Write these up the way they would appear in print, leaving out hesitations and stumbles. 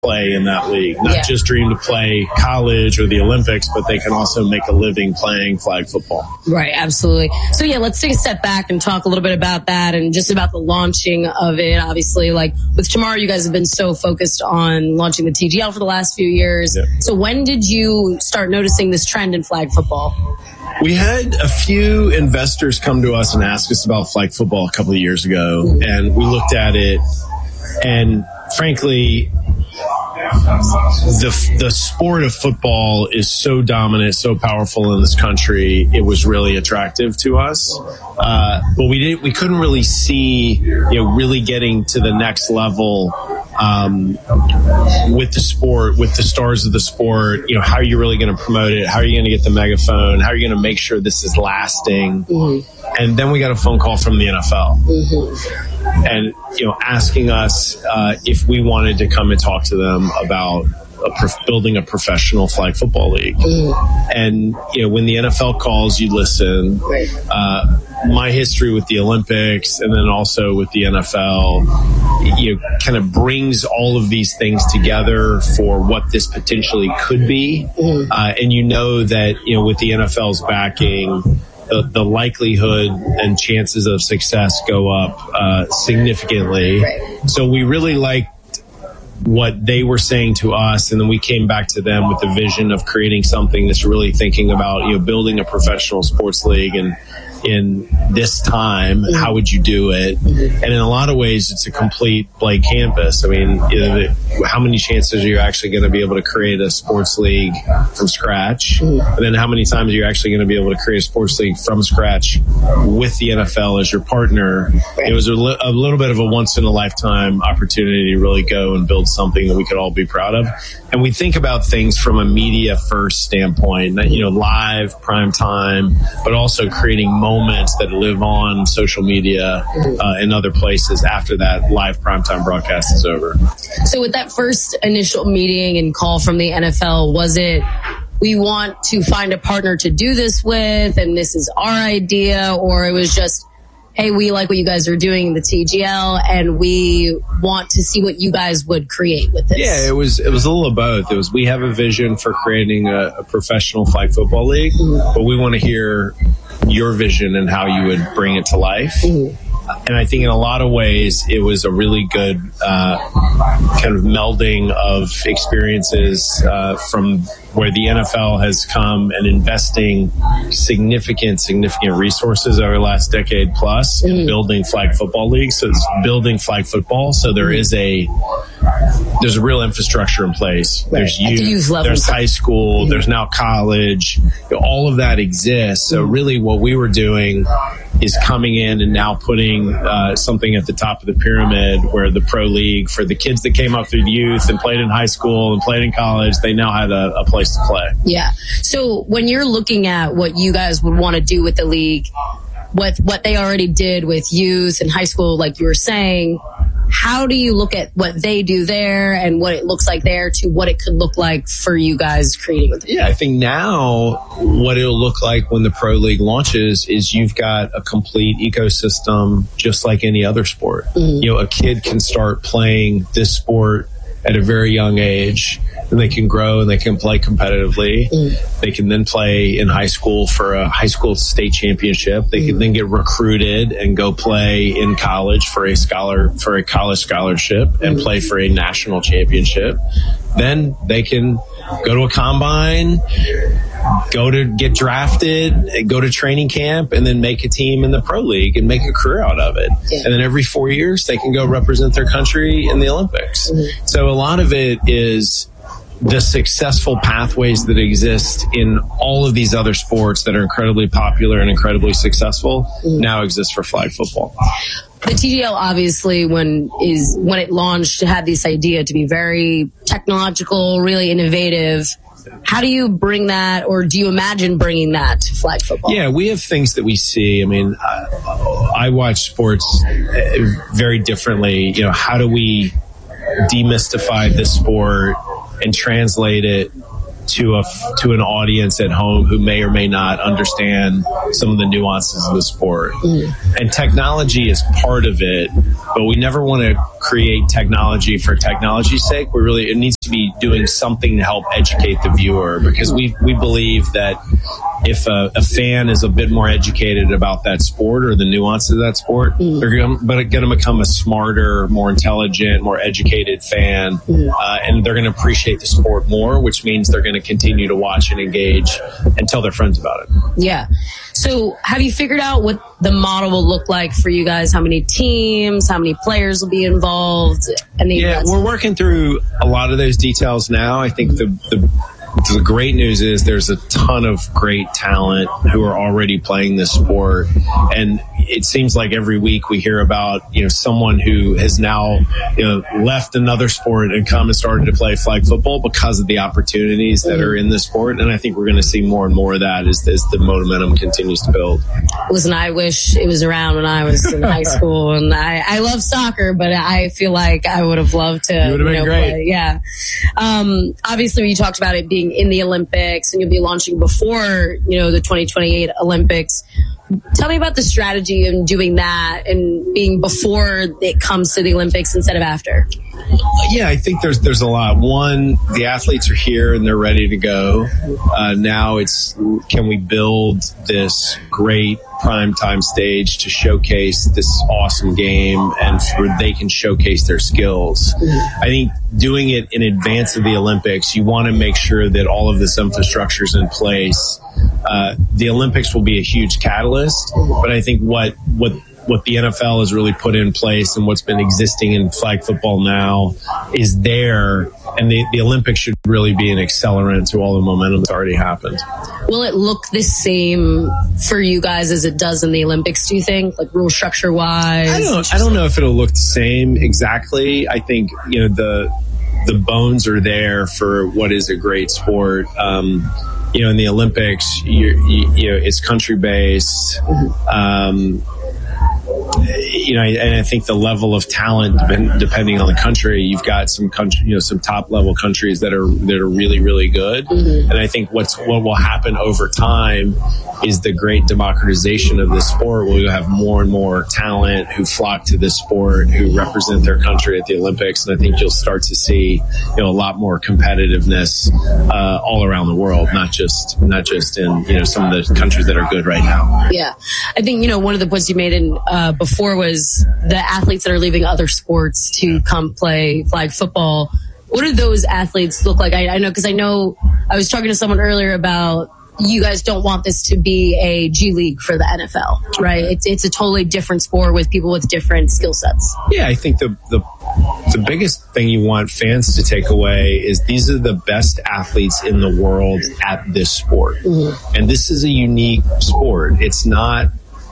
play in that league, not just dream to play college or the Olympics, but they can also make a living playing flag football. Right, absolutely. So yeah, let's take a step back and talk a little bit about that and just about the launching of it. Obviously, like with Tomorrow, you guys have been so focused on launching the TGL for the last few years. Yeah. So when did you start noticing this trend in flag football? We had a few investors come to us and ask us about flag football a couple of years ago, and we looked at it, and frankly, the sport of football is so dominant, so powerful in this country. It was really attractive to us, but we couldn't really see, really getting to the next level with the sport, with the stars of the sport. How are you really going to promote it? How are you going to get the megaphone? How are you going to make sure this is lasting? And then we got a phone call from the NFL. And, asking us if we wanted to come and talk to them about building a professional flag football league. And, when the NFL calls, you listen. My history with the Olympics and then also with the NFL, kind of brings all of these things together for what this potentially could be. And that, with the NFL's backing, the likelihood and chances of success go up significantly. So we really liked what they were saying to us, and then we came back to them with the vision of creating something that's really thinking about building a professional sports league. And in this time, how would you do it? And in a lot of ways, it's a complete blank canvas. I mean, how many chances are you actually going to be able to create a sports league from scratch? And then how many times are you actually going to be able to create a sports league from scratch with the NFL as your partner? It was a little bit of a once-in-a-lifetime opportunity to really go and build something that we could all be proud of. And we think about things from a media-first standpoint, live, prime time, but also creating moments that live on social media and other places after that live primetime broadcast is over. So with that first initial meeting and call from the NFL, was it, we want to find a partner to do this with, and this is our idea, or it was just, hey, we like what you guys are doing in the TGL, and we want to see what you guys would create with this? Yeah, it was a little of both. It was, we have a vision for creating a professional flag football league, but we want to hear your vision and how you would bring it to life. And I think in a lot of ways, it was a really good kind of melding of experiences from where the NFL has come and investing significant resources over the last decade plus in building flag football leagues. So it's building flag football. So there's a real infrastructure in place. There's youth, there's high school, there's now college. All of that exists. So really what we were doing is coming in and now putting something at the top of the pyramid where the pro league for the kids that came up through the youth and played in high school and played in college, they now had a place to play. Yeah. So when you're looking at what you guys would want to do with the league, what they already did with youth and high school, like you were saying, how do you look at what they do there and what it looks like there to what it could look like for you guys creating with it? Yeah, I think now what it'll look like when the Pro League launches is you've got a complete ecosystem just like any other sport. A kid can start playing this sport at a very young age, and they can grow and they can play competitively. They can then play in high school for a high school state championship. They can then get recruited and go play in college for a college scholarship and play for a national championship. Then they can go to a combine, go to get drafted, go to training camp, and then make a team in the Pro League and make a career out of it. And then every 4 years, they can go represent their country in the Olympics. So a lot of it is the successful pathways that exist in all of these other sports that are incredibly popular and incredibly successful now exist for flag football. The TGL obviously when it launched had this idea to be very technological, really innovative. How do you bring that, or do you imagine bringing that to flag football? Yeah, we have things that we see. I mean, I watch sports very differently. How do we demystify this sport and translate it to an audience at home who may or may not understand some of the nuances of the sport? And technology is part of it, but we never want to create technology for technology's sake. It needs to be doing something to help educate the viewer, because we believe that if a fan is a bit more educated about that sport or the nuances of that sport, they're going to become a smarter, more intelligent, more educated fan, and they're going to appreciate the sport more, which means they're going to continue to watch and engage and tell their friends about it. Yeah. So have you figured out what the model will look like for you guys? How many teams, how many players will be involved? We're working through a lot of those details now. I think the great news is there's a ton of great talent who are already playing this sport, and it seems like every week we hear about someone who has now left another sport and come and started to play flag football because of the opportunities that are in the sport. And I think we're going to see more and more of that as the momentum continues to build. Listen, I wish it was around when I was in high school, and I love soccer, but I feel like I would have loved to. You would have been great. Play. Yeah. Obviously, you talked about it being in the Olympics, and you'll be launching before the 2028 Olympics. Tell me about the strategy in doing that and being before it comes to the Olympics instead of after. Yeah, I think there's a lot. One, the athletes are here and they're ready to go. Now it's, can we build this great primetime stage to showcase this awesome game and where they can showcase their skills. I think doing it in advance of the Olympics, you want to make sure that all of this infrastructure is in place. The Olympics will be a huge catalyst, but I think what the NFL has really put in place and what's been existing in flag football now is there, and the Olympics should really be an accelerant to all the momentum that's already happened. Will it look the same for you guys as it does in the Olympics, do you think, like rule structure wise? I don't know if it'll look the same exactly. I think the bones are there for what is a great sport. In the Olympics, it's country based. And I think the level of talent, depending on the country, you've got some some top level countries that are really, really good. And I think what will happen over time is the great democratization of this sport. We'll have more and more talent who flock to this sport, who represent their country at the Olympics. And I think you'll start to see, a lot more competitiveness, all around the world, not just in, some of the countries that are good right now. Yeah. I think, one of the points you made in, before was the athletes that are leaving other sports to come play flag football. What do those athletes look like? I know I was talking to someone earlier about you guys don't want this to be a G League for the NFL, right? It's a totally different sport with people with different skill sets. Yeah, I think the biggest thing you want fans to take away is these are the best athletes in the world at this sport. And this is a unique sport. It's not,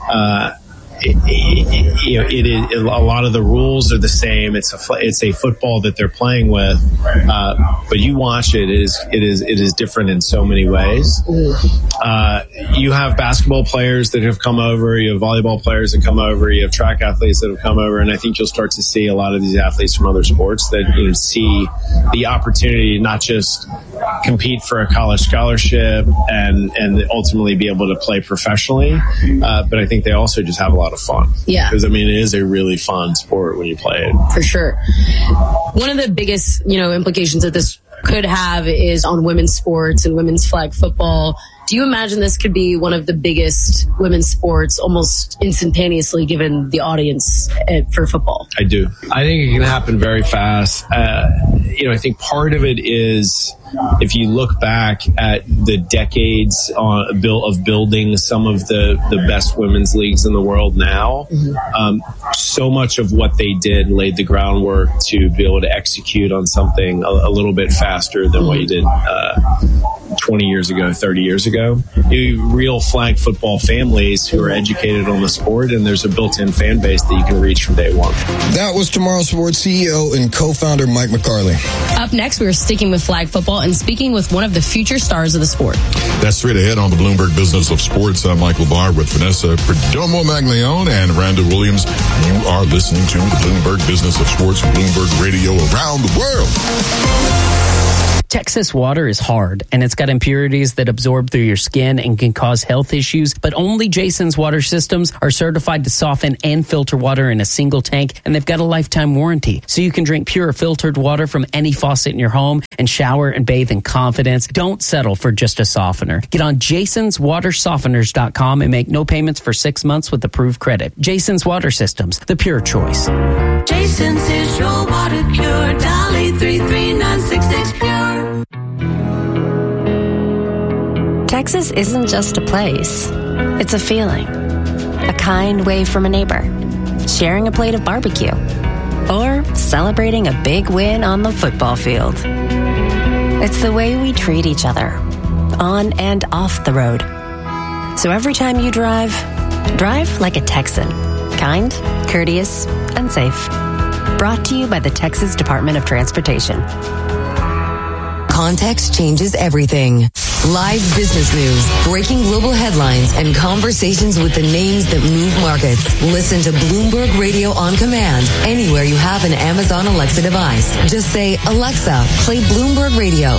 it is, a lot of the rules are the same. It's a football that they're playing with, but you watch it is different in so many ways. You have basketball players that have come over, you have volleyball players that come over, you have track athletes that have come over, and I think you'll start to see a lot of these athletes from other sports that see the opportunity to not just compete for a college scholarship and ultimately be able to play professionally, but I think they also just have a lot of fun. Yeah. Because, it is a really fun sport when you play it. For sure. One of the biggest, implications that this could have is on women's sports and women's flag football. Do you imagine this could be one of the biggest women's sports almost instantaneously given the audience for football? I do. I think it can happen very fast. I think part of it is if you look back at the decades of building some of the best women's leagues in the world now, so much of what they did laid the groundwork to be able to execute on something a little bit faster than what you did 20 years ago, 30 years ago. You have real flag football families who are educated on the sport, and there's a built-in fan base that you can reach from day one. That was Tomorrow Sports CEO and co-founder Mike McCarley. Up next, we're sticking with flag football and speaking with one of the future stars of the sport. That's straight ahead on the Bloomberg Business of Sports. I'm Michael Barr with Vanessa Perdomo Maglione and Randall Williams. You are listening to the Bloomberg Business of Sports, Bloomberg Radio around the world. Texas water is hard, and it's got impurities that absorb through your skin and can cause health issues, but only Jason's water systems are certified to soften and filter water in a single tank, and they've got a lifetime warranty. So you can drink pure filtered water from any faucet in your home and shower and bathe in confidence. Don't settle for just a softener. Get on jasonswatersofteners.com and make no payments for 6 months with approved credit. Jason's Water Systems, the pure choice. Jason's is your water cure. Dolly 33966 Pure. Texas isn't just a place. It's a feeling. A kind wave from a neighbor. Sharing a plate of barbecue. Or celebrating a big win on the football field. It's the way we treat each other. On and off the road. So every time you drive like a Texan. Kind, courteous, and safe. Brought to you by the Texas Department of Transportation. Context changes everything. Live business news, breaking global headlines, and conversations with the names that move markets. Listen to Bloomberg Radio on command anywhere you have an Amazon Alexa device. Just say, Alexa, play Bloomberg Radio.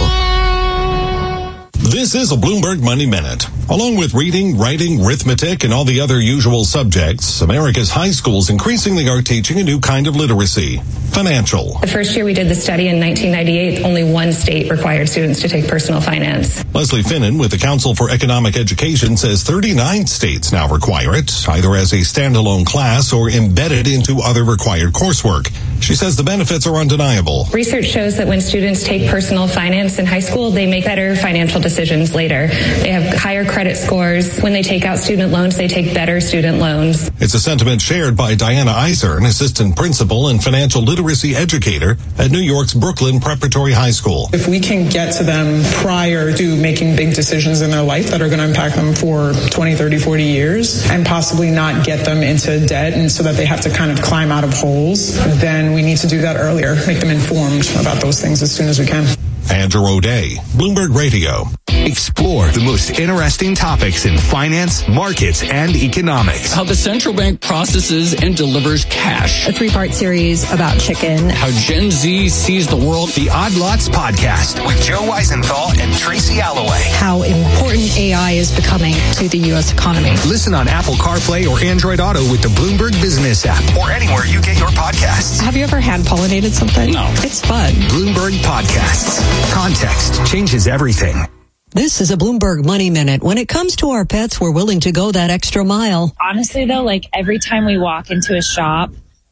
This is a Bloomberg Money Minute. Along with reading, writing, arithmetic, and all the other usual subjects, America's high schools increasingly are teaching a new kind of literacy, financial. The first year we did the study in 1998, only one state required students to take personal finance. Leslie Finnan with the Council for Economic Education says 39 states now require it, either as a standalone class or embedded into other required coursework. She says the benefits are undeniable. Research shows that when students take personal finance in high school, they make better financial decisions later. They have higher credit scores. When they take out student loans, they take better student loans. It's a sentiment shared by Diana Iser, an assistant principal and financial literacy educator at New York's Brooklyn Preparatory High School. If we can get to them prior to making big decisions in their life that are going to impact them for 20, 30, 40 years and possibly not get them into debt and so that they have to kind of climb out of holes, then we need to do that earlier, make them informed about those things as soon as we can. Andrew O'Day, Bloomberg Radio. Explore the most interesting topics in finance, markets, and economics. How the central bank processes and delivers cash. A 3-part series about chicken. How Gen Z sees the world. The Odd Lots Podcast with Joe Weisenthal and Tracy Alloway. How important AI is becoming to the U.S. economy. Listen on Apple CarPlay or Android Auto with the Bloomberg Business app or anywhere you get your podcasts. Have you ever hand-pollinated something? No. It's fun. Bloomberg Podcasts. Context changes everything. This is a Bloomberg Money Minute. When it comes to our pets, we're willing to go that extra mile. Honestly, though, like every time we walk into a shop,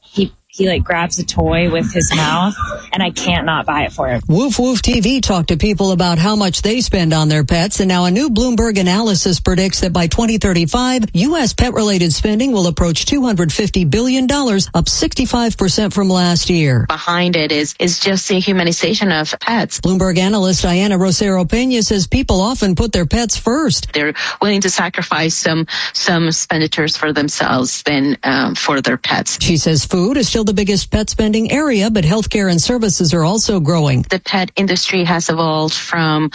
he like grabs a toy with his mouth, and I can't not buy it for him. Woof Woof TV talked to people about how much they spend on their pets, and now a new Bloomberg analysis predicts that by 2035, U.S. pet-related spending will approach $250 billion, up 65% from last year. Behind it is just the humanization of pets. Bloomberg analyst Diana Rosero Pena says people often put their pets first. They're willing to sacrifice some expenditures for themselves than for their pets. She says food is still the biggest pet spending area, but healthcare and services are also growing. The pet industry has evolved from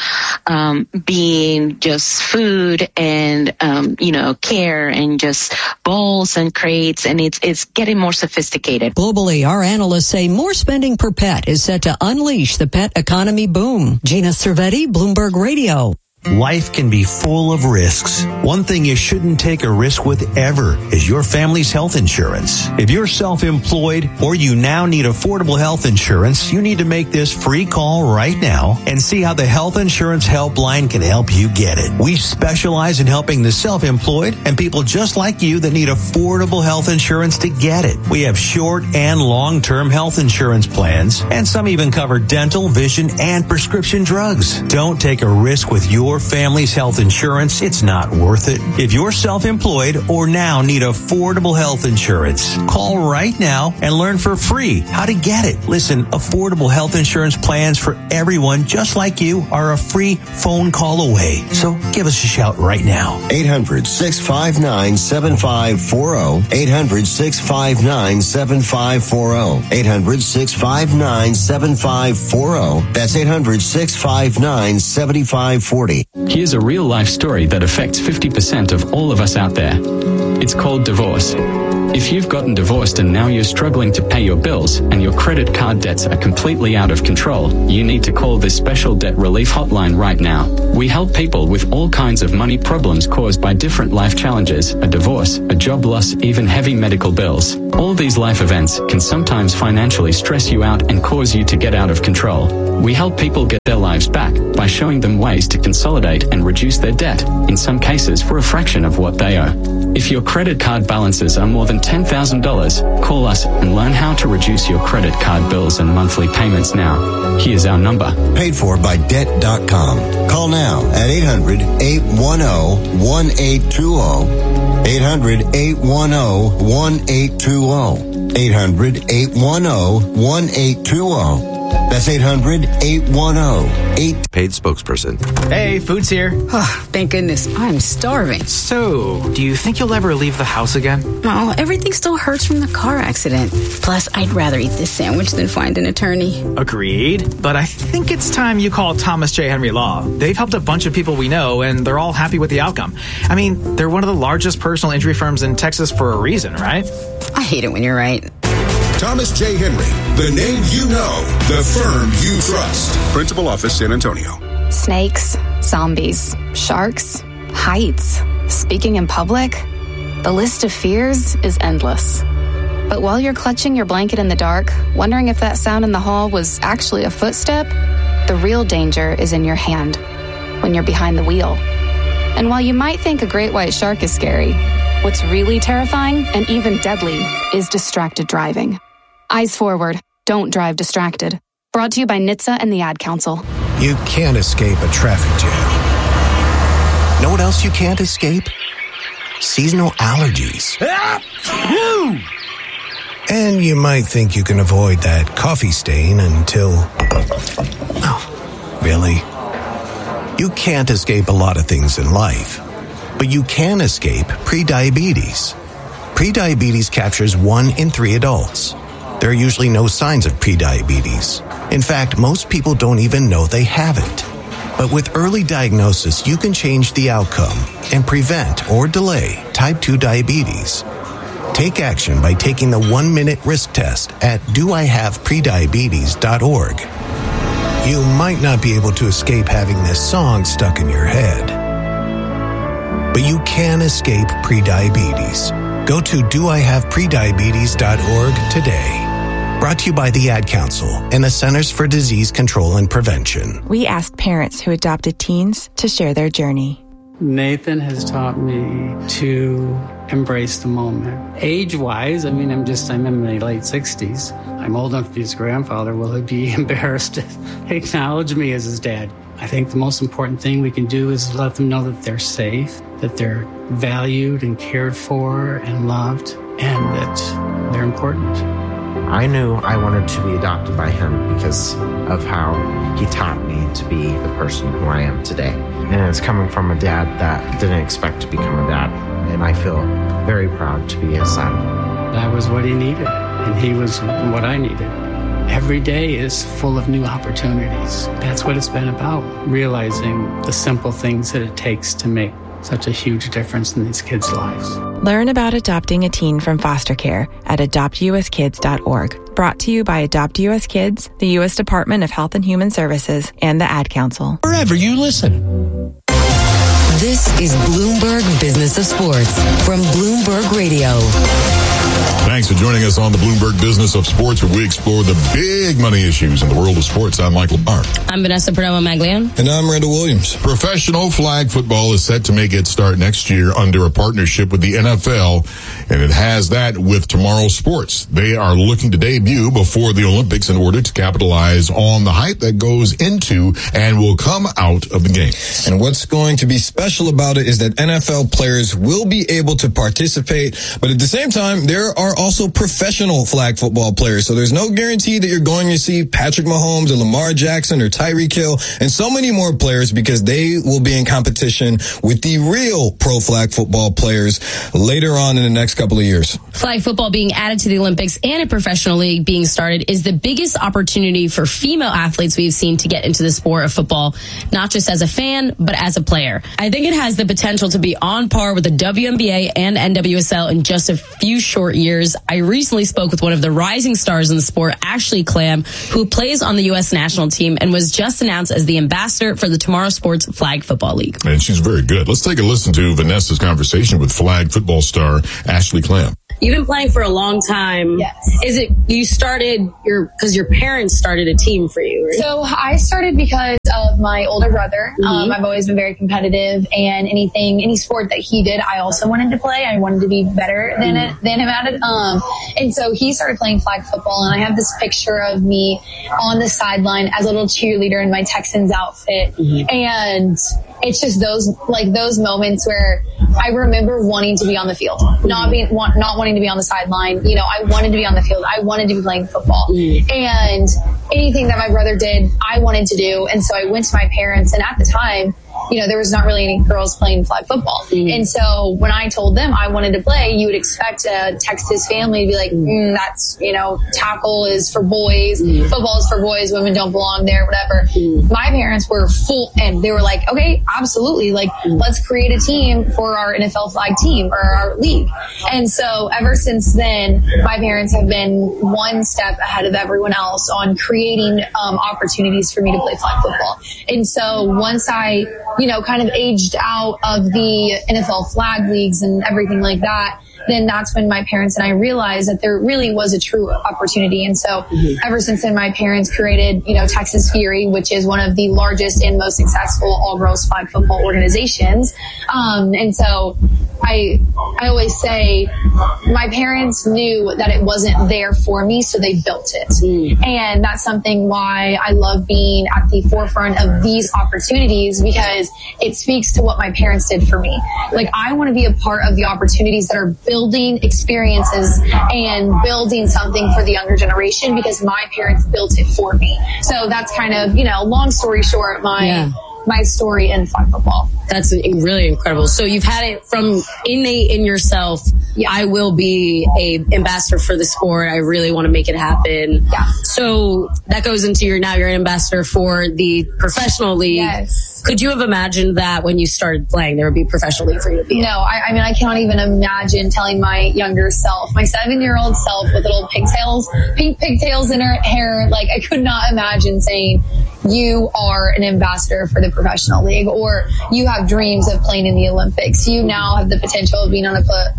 being just food and care and just bowls and crates, and it's getting more sophisticated. Globally, our analysts say more spending per pet is set to unleash the pet economy boom. Gina Cervetti, Bloomberg Radio. Life can be full of risks. One thing you shouldn't take a risk with ever is your family's health insurance. If you're self-employed or you now need affordable health insurance, you need to make this free call right now and see how the Health Insurance Helpline can help you get it. We specialize in helping the self-employed and people just like you that need affordable health insurance to get it. We have short and long-term health insurance plans, and some even cover dental, vision, and prescription drugs. Don't take a risk with your family's health insurance. It's not worth it. If you're self-employed or now need affordable health insurance, call right now and learn for free how to get it. Listen, affordable health insurance plans for everyone just like you are a free phone call away. So give us a shout right now. 800-659-7540. 800-659-7540. 800-659-7540. That's 800-659-7540. Here's a real-life story that affects 50% of all of us out there. It's called divorce. If you've gotten divorced and now you're struggling to pay your bills and your credit card debts are completely out of control, you need to call this special debt relief hotline right now. We help people with all kinds of money problems caused by different life challenges, a divorce, a job loss, even heavy medical bills. All these life events can sometimes financially stress you out and cause you to get out of control. We help people get their lives back by showing them ways to consolidate and reduce their debt, in some cases for a fraction of what they owe. If your credit card balances are more than $10,000, call us and learn how to reduce your credit card bills and monthly payments now. Here's our number. Paid for by Debt.com. Call now at 800-810-1820. 800-810-1820. 800-810-1820. That's 800-810-8. Paid spokesperson. Hey, food's here. Thank goodness. I'm starving. So, do you think you'll ever leave the house again? No, everything still hurts from the car accident. Plus, I'd rather eat this sandwich than find an attorney. Agreed. But I think it's time you call Thomas J. Henry Law. They've helped a bunch of people we know, and they're all happy with the outcome. I mean, they're one of the largest personal injury firms in Texas for a reason, right? I hate it when you're right. Thomas J. Henry, the name you know, the firm you trust. Principal Office, San Antonio. Snakes, zombies, sharks, heights, speaking in public. The list of fears is endless. But while you're clutching your blanket in the dark, wondering if that sound in the hall was actually a footstep, the real danger is in your hand, when you're behind the wheel. And while you might think a great white shark is scary, what's really terrifying and even deadly is distracted driving. Eyes forward. Don't drive distracted. Brought to you by NHTSA and the Ad Council. You can't escape a traffic jam. Know what else you can't escape? Seasonal allergies. And you might think you can avoid that coffee stain until... Oh, really? You can't escape a lot of things in life, but you can escape prediabetes. Prediabetes captures 1 in 3 adults. There are usually no signs of prediabetes. In fact, most people don't even know they have it. But with early diagnosis, you can change the outcome and prevent or delay type 2 diabetes. Take action by taking the 1-minute risk test at doihaveprediabetes.org. You might not be able to escape having this song stuck in your head, but you can escape prediabetes. Go to doihaveprediabetes.org today. Brought to you by the Ad Council and the Centers for Disease Control and Prevention. We asked parents who adopted teens to share their journey. Nathan has taught me to embrace the moment. Age-wise, I'm in my late 60s. I'm old enough to be his grandfather. Will he be embarrassed to acknowledge me as his dad? I think the most important thing we can do is let them know that they're safe, that they're valued and cared for and loved, and that they're important. I knew I wanted to be adopted by him because of how he taught me to be the person who I am today. And it's coming from a dad that didn't expect to become a dad. And I feel very proud to be his son. I was what he needed, and he was what I needed. Every day is full of new opportunities. That's what it's been about, realizing the simple things that it takes to make such a huge difference in these kids' lives. Learn about adopting a teen from foster care at adoptuskids.org. Brought to you by Adopt US Kids, the U.S. Department of Health and Human Services, and the Ad Council. Wherever you listen. This is Bloomberg Business of Sports from Bloomberg Radio. Thanks for joining us on the Bloomberg Business of Sports, where we explore the big money issues in the world of sports. I'm Michael Barr. I'm Vanessa Perdomo-Maglione. And I'm Randall Williams. Professional flag football is set to make its start next year under a partnership with the NFL, and it has that with Tomorrow Sports. They are looking to debut before the Olympics in order to capitalize on the hype that goes into and will come out of the game. And what's going to be special about it is that NFL players will be able to participate, but at the same time, there are also professional flag football players. So there's no guarantee that you're going to see Patrick Mahomes or Lamar Jackson or Tyreek Hill and so many more players, because they will be in competition with the real pro flag football players later on in the next couple of years. Flag football being added to the Olympics and a professional league being started is the biggest opportunity for female athletes we've seen to get into the sport of football, not just as a fan, but as a player. I think it has the potential to be on par with the WNBA and NWSL in just a few short sport years, I recently spoke with one of the rising stars in the sport, Ashley Clam, who plays on the U.S. national team and was just announced as the ambassador for the Tomorrow Sports Flag Football League. And she's very good. Let's take a listen to Vanessa's conversation with flag football star Ashley Clam. You've been playing for a long time. Yes. Is it you started because your parents started a team for you? Right? So I started because of my older brother. I've always been very competitive, and any sport that he did, I also wanted to play. I wanted to be better than him at it. And so he started playing flag football, and I have this picture of me on the sideline as a little cheerleader in my Texans outfit, and it's just those moments where I remember wanting to be on the field, not wanting to be on the sideline. You know, I wanted to be on the field. I wanted to be playing football. And anything that my brother did, I wanted to do. And so I went to my parents, and at the time, you know, there was not really any girls playing flag football. And so when I told them I wanted to play, you would expect a Texas family to be like, that's, you know, tackle is for boys, football is for boys, women don't belong there, whatever. My parents were full, and they were like, okay, absolutely. Like, let's create a team for our NFL flag team or our league. And so ever since then, my parents have been one step ahead of everyone else on creating opportunities for me to play flag football. And so once I, you know, kind of aged out of the NFL flag leagues and everything like that, then that's when my parents and I realized that there really was a true opportunity. And so ever since then, my parents created, you know, Texas Fury, which is one of the largest and most successful all-girls flag football organizations. And so I always say my parents knew that it wasn't there for me, so they built it. And that's something why I love being at the forefront of these opportunities, because it speaks to what my parents did for me. Like, I want to be a part of the opportunities that are building experiences and building something for the younger generation, because my parents built it for me. So that's kind of, you know, long story short, my story in flag football. That's really incredible. So you've had it from innate in yourself. I will be a ambassador for the sport. I really want to make it happen. So that goes into you're an ambassador for the professional league. Yes. Could you have imagined that when you started playing there would be a professional league for you to be in? No, I mean, I can't even imagine telling my younger self, my 7-year-old self with little pink pigtails in her hair. Like, I could not imagine saying, you are an ambassador for the professional league, or you have dreams of playing in the Olympics. You now have the potential of being on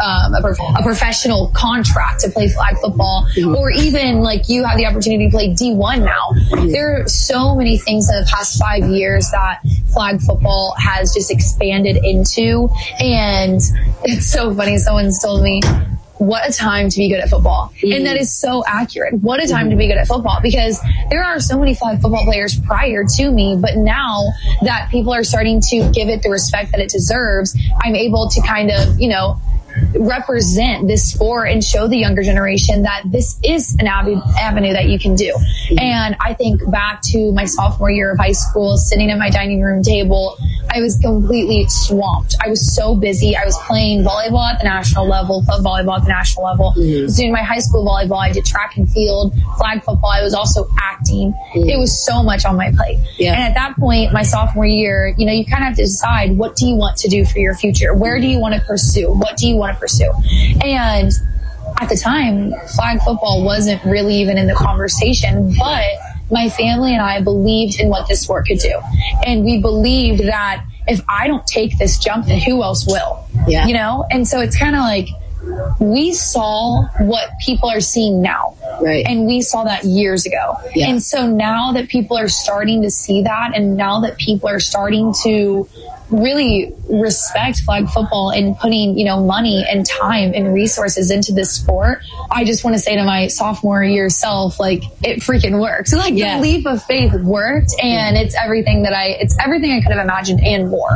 a professional contract to play flag football, or even like you have the opportunity to play D1 now. There are so many things in the past 5 years that flag football has just expanded into. And it's so funny. Someone's told me, what a time to be good at football. And that is so accurate. What a time to be good at football, because there are so many flag football players prior to me, but now that people are starting to give it the respect that it deserves, I'm able to kind of, you know, represent this sport and show the younger generation that this is an avenue that you can do. And I think back to my sophomore year of high school, sitting at my dining room table, I was completely swamped. I was so busy. I was playing volleyball at the national level, club volleyball at the national level. I was doing my high school volleyball. I did track and field, flag football. I was also acting. It was so much on my plate. And at that point, my sophomore year, you know, you kind of have to decide, what do you want to do for your future? Where do you want to pursue? What do you want to pursue? And at the time, flag football wasn't really even in the conversation, but my family and I believed in what this sport could do. And we believed that if I don't take this jump, then who else will? You know? And so it's kind of like, we saw what people are seeing now. And we saw that years ago. And so now that people are starting to see that, and now that people are starting to really respect flag football and putting, you know, money and time and resources into this sport, I just want to say to my sophomore year self, like, it freaking worked. Like, the leap of faith worked, and it's everything I could have imagined and more.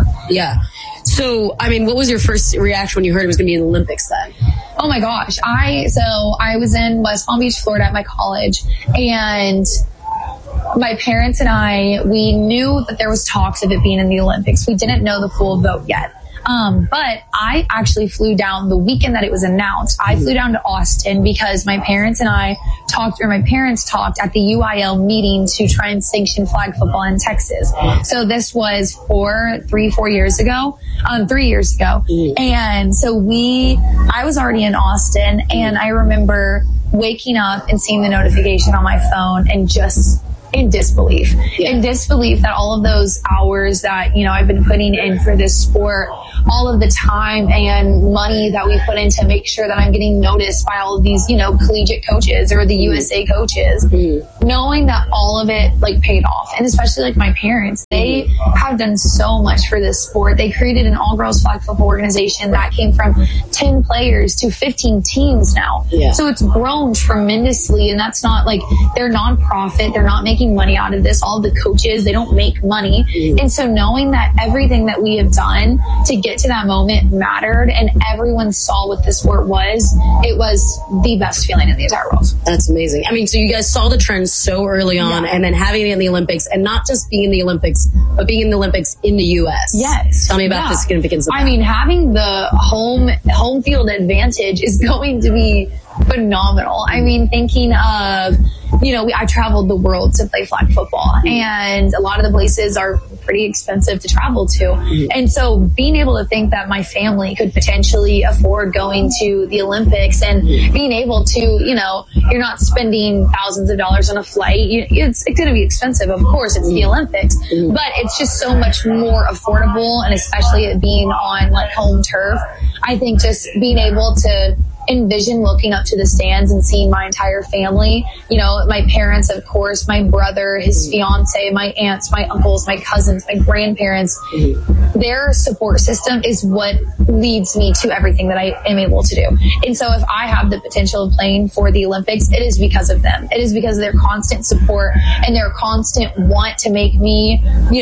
So, I mean, what was your first reaction when you heard it was going to be in the Olympics then? Oh my gosh. I was in West Palm Beach, Florida at my college, and my parents and I, we knew that there was talks of it being in the Olympics. We didn't know the full vote yet. But I actually flew down the weekend that it was announced. I flew down to Austin because my parents talked at the UIL meeting to try and sanction flag football in Texas. So this was 3 years ago. And so I was already in Austin, and I remember waking up and seeing the notification on my phone and just in disbelief that all of those hours that, I've been putting in for this sport, all of the time and money that we put in to make sure that I'm getting noticed by all of these, collegiate coaches or the USA coaches, knowing that all of it paid off. And especially my parents, they have done so much for this sport. They created an all girls flag football organization that came from 10 players to 15 teams now. So it's grown tremendously, and that's not they're nonprofit. They're not making money out of this. All the coaches, they don't make money. And so knowing that everything that we have done to get to that moment mattered and everyone saw what this sport was, it was the best feeling in the entire world. That's amazing. I mean, so you guys saw the trends so early on, and then having it in the Olympics, and not just being in the Olympics, but being in the Olympics in the U.S. Yes. Tell me about the significance of that. I mean, having the home field advantage is going to be phenomenal. I mean, thinking of, I traveled the world to play flag football, and a lot of the places are pretty expensive to travel to. And so being able to think that my family could potentially afford going to the Olympics and being able to, you're not spending thousands of dollars on a flight. It's going to be expensive. Of course, it's the Olympics, but it's just so much more affordable. And especially it being on home turf, I think just being able to envision looking up to the stands and seeing my entire family, my parents, of course, my brother, his fiance, my aunts, my uncles, my cousins, my grandparents, their support system is what leads me to everything that I am able to do. And so if I have the potential of playing for the Olympics, it is because of them. It is because of their constant support and their constant want to make me,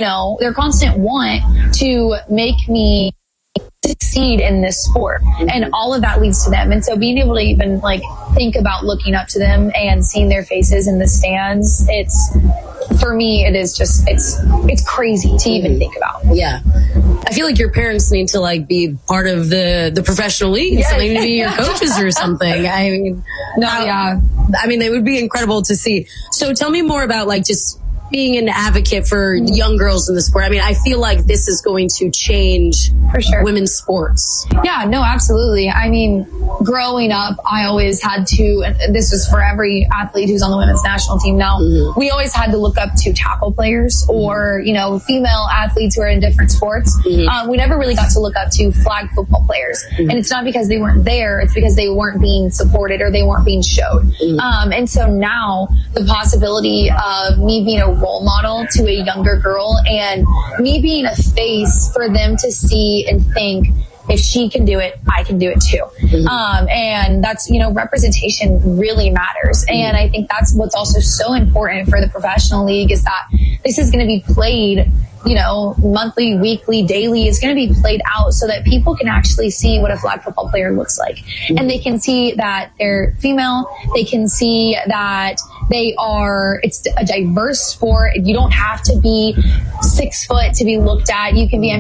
succeed in this sport, and all of that leads to them. And so being able to even think about looking up to them and seeing their faces in the stands, for me, it is just, it's crazy to even think about. Yeah. I feel like your parents need to be part of the professional league. Yes. So they need to be your coaches or something. I mean, they would be incredible to see. So tell me more about just being an advocate for young girls in the sport. I mean, I feel like this is going to change for sure women's sports. Yeah, no, absolutely. I mean, growing up, I always had to, and this is for every athlete who's on the women's national team now, we always had to look up to tackle players or, female athletes who are in different sports. We never really got to look up to flag football players. And it's not because they weren't there, it's because they weren't being supported or they weren't being showed. And so now the possibility of me being a role model to a younger girl and me being a face for them to see and think, if she can do it, I can do it too. And that's, representation really matters. And I think that's what's also so important for the professional league is that this is going to be played, monthly, weekly, daily. It's going to be played out so that people can actually see what a flag football player looks like. And they can see that they're female. They can see that it's a diverse sport. You don't have to be 6 foot to be looked at. You can be,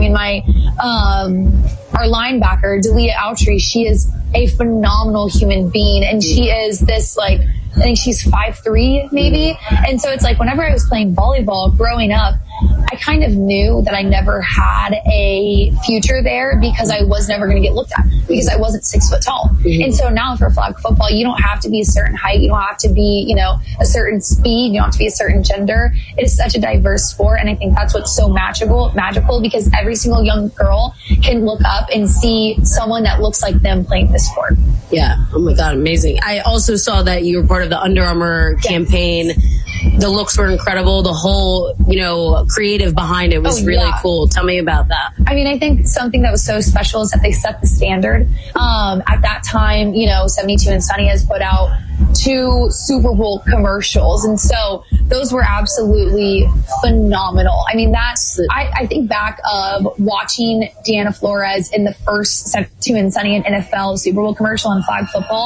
our linebacker, Dalia Autry, she is a phenomenal human being. And she is this I think she's 5'3" maybe. And so it's whenever I was playing volleyball growing up, I kind of knew that I never had a future there because I was never going to get looked at because I wasn't 6 foot tall. And so now for flag football, you don't have to be a certain height. You don't have to be, a certain speed. You don't have to be a certain gender. It is such a diverse sport. And I think that's what's so magical because every single young girl can look up and see someone that looks like them playing this sport. Yeah. Oh my God. Amazing. I also saw that you were part of the Under Armour campaign. The looks were incredible. The whole, creative behind it was really cool. Tell me about that. I mean, I think something that was so special is that they set the standard. At that time, 72 and Sunny has put out 2 Super Bowl commercials. And so those were absolutely phenomenal. I mean, I think back of watching Deanna Flores in the first 72 and Sunny and NFL Super Bowl commercial in flag football.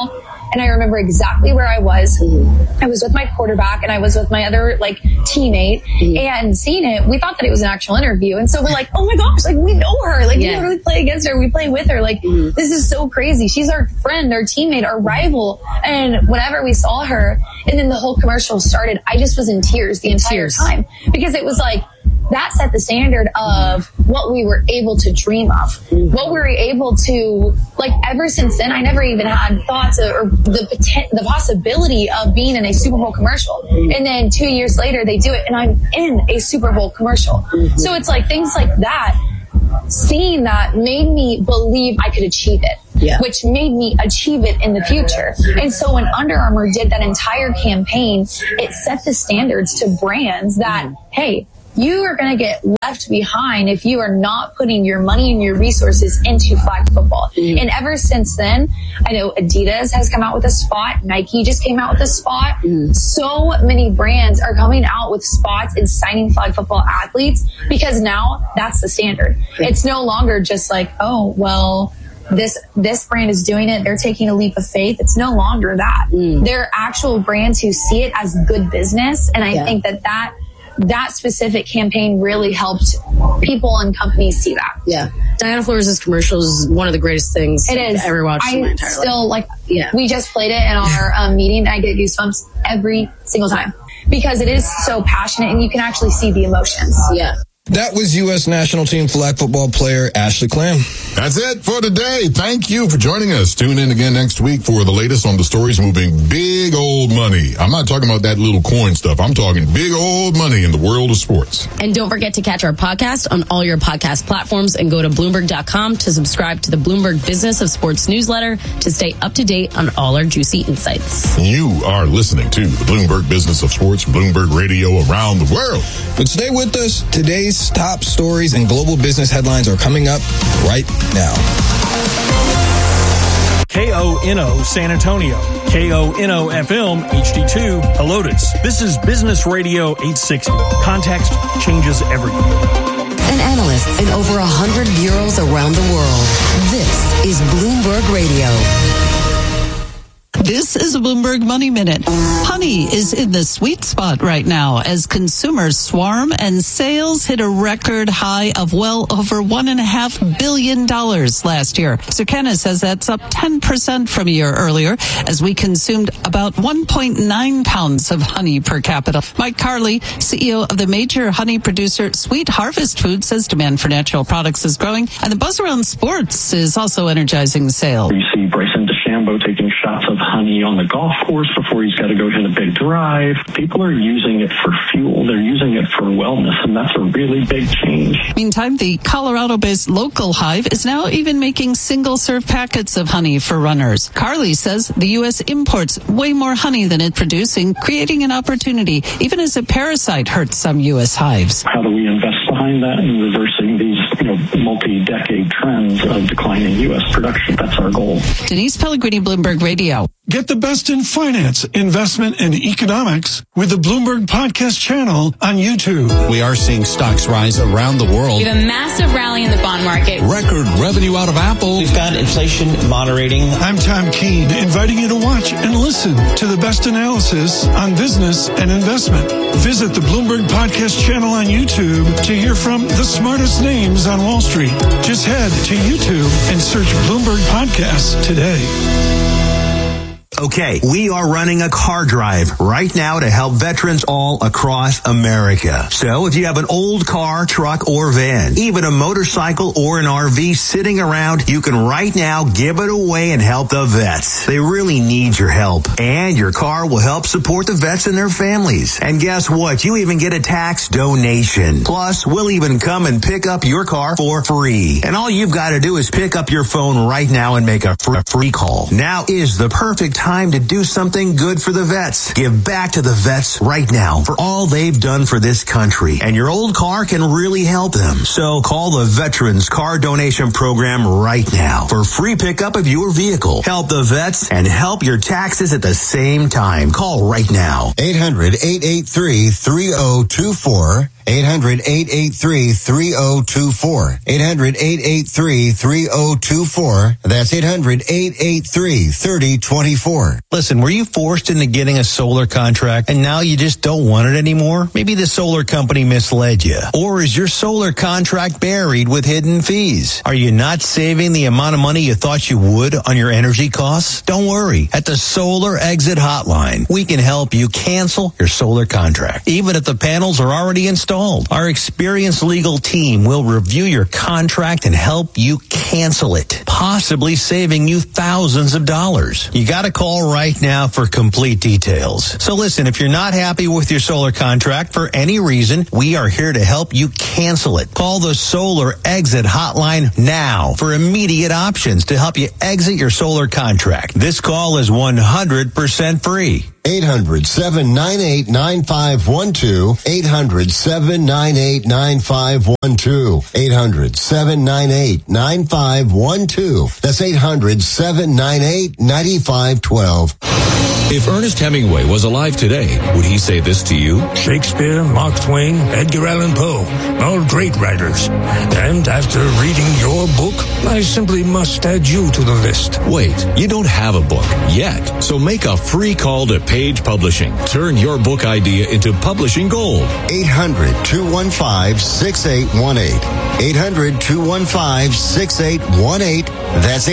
And I remember exactly where I was. I was with my quarterback and I was with my other like teammate and seeing it, we thought that it was an actual interview. And so we're like, oh my gosh, like we know her. Like we literally play against her. We play with her. Like this is so crazy. She's our friend, our teammate, our rival. And whenever we saw her and then the whole commercial started, I just was in tears the entire time because it was like, that set the standard of what we were able to dream of, what we were able to, like, ever since then, I never even had thoughts or the possibility of being in a Super Bowl commercial. And then 2 years later, they do it, and I'm in a Super Bowl commercial. So it's like things like that, seeing that made me believe I could achieve it. Which made me achieve it in the future. And so when Under Armour did that entire campaign, it set the standards to brands that, hey, you are going to get left behind if you are not putting your money and your resources into flag football. And ever since then, I know Adidas has come out with a spot. Nike just came out with a spot. So many brands are coming out with spots and signing flag football athletes because now that's the standard. It's no longer just like, oh, well, this brand is doing it. They're taking a leap of faith. It's no longer that. They're actual brands who see it as good business. And I think that specific campaign really helped people and companies see that. Yeah. Diana Flores' commercial is one of the greatest things I've ever watched in my entire life. We just played it in our meeting. I get goosebumps every single time because it is so passionate and you can actually see the emotions. Yeah. That was U.S. national team flag football player Ashley Clam. That's it for today. Thank you for joining us. Tune in again next week for the latest on the stories moving big old money. I'm not talking about that little coin stuff. I'm talking big old money in the world of sports. And don't forget to catch our podcast on all your podcast platforms and go to Bloomberg.com to subscribe to the Bloomberg Business of Sports newsletter to stay up to date on all our juicy insights. You are listening to the Bloomberg Business of Sports, Bloomberg Radio around the world. But stay with us. Today's top stories and global business headlines are coming up right now. KONO San Antonio, KONO FM HD2 Helotes. This is Business Radio 860. Context changes everything. And analysts in over 100 bureaus around the world. This is Bloomberg Radio. This is a Bloomberg Money Minute. Honey is in the sweet spot right now as consumers swarm and sales hit a record high of well over $1.5 billion last year. Circana says that's up 10% from a year earlier as we consumed about 1.9 pounds of honey per capita. Mike Carley, CEO of the major honey producer Sweet Harvest Foods, says demand for natural products is growing and the buzz around sports is also energizing sales. You see Bryson DeChambeau taking shots of honey on the golf course before he's got to go hit a big drive. People are using it for fuel. They're using it for wellness, and that's a really big change. Meantime, the Colorado-based Local Hive is now even making single-serve packets of honey for runners. Carly says the U.S. imports way more honey than it's producing, creating an opportunity, even as a parasite hurts some U.S. hives. How do we invest behind that and reversing these, multi-decade trends of declining U.S. production? That's our goal. Denise Pellegrini, Bloomberg Radio. Get the best in finance, investment, and economics with the Bloomberg Podcast channel on YouTube. We are seeing stocks rise around the world. We have a massive rally in the bond market. Record revenue out of Apple. We've got inflation moderating. I'm Tom Keene, inviting you to watch and listen to the best analysis on business and investment. Visit the Bloomberg Podcast channel on YouTube to hear from the smartest names on Wall Street. Just head to YouTube and search Bloomberg Podcasts today. Okay, we are running a car drive right now to help veterans all across America. So if you have an old car, truck, or van, even a motorcycle or an RV sitting around, you can right now give it away and help the vets. They really need your help. And your car will help support the vets and their families. And guess what? You even get a tax donation. Plus, we'll even come and pick up your car for free. And all you've got to do is pick up your phone right now and make a free call. Now is the perfect time to do something good for the vets. Give back to the vets right now for all they've done for this country. And your old car can really help them. So call the Veterans Car Donation Program right now for free pickup of your vehicle. Help the vets and help your taxes at the same time. Call right now. 800-883-3024. 800-883-3024. 800-883-3024. That's 800-883-3024. Listen, were you forced into getting a solar contract and now you just don't want it anymore? Maybe the solar company misled you. Or is your solar contract buried with hidden fees? Are you not saving the amount of money you thought you would on your energy costs? Don't worry. At the Solar Exit Hotline, we can help you cancel your solar contract, even if the panels are already installed. Our experienced legal team will review your contract and help you cancel it, possibly saving you thousands of dollars. You got to call right now for complete details. So listen, if you're not happy with your solar contract for any reason, we are here to help you cancel it. Call the Solar Exit Hotline now for immediate options to help you exit your solar contract. This call is 100% free. 800-798-9512. 800-798-9512. 800-798-9512. That's 800-798-9512. If Ernest Hemingway was alive today, would he say this to you? Shakespeare, Mark Twain, Edgar Allan Poe, all great writers. And after reading your book, I simply must add you to the list. Wait, you don't have a book yet. So make a free call to Page Publishing. Turn your book idea into publishing gold. 800-215-6818. 800-215-6818. That's